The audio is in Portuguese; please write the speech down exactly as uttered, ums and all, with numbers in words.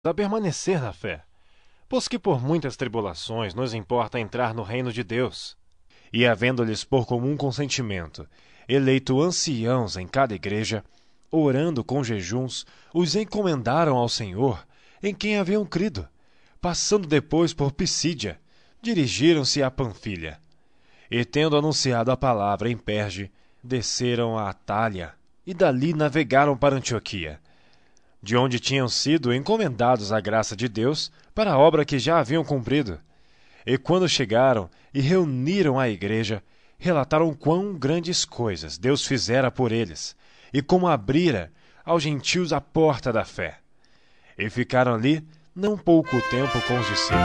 a permanecer na fé, pois que por muitas tribulações nos importa entrar no reino de Deus. E havendo-lhes por comum consentimento eleito anciãos em cada igreja, orando com jejuns, os encomendaram ao Senhor, em quem haviam crido. Passando depois por Pisídia, dirigiram-se a Panfilha. E tendo anunciado a palavra em Perge, desceram a Atália, e dali navegaram para Antioquia, de onde tinham sido encomendados à graça de Deus para a obra que já haviam cumprido. E quando chegaram e reuniram a igreja, relataram quão grandes coisas Deus fizera por eles, e como abrira aos gentios a porta da fé. E ficaram ali não pouco tempo com os discípulos.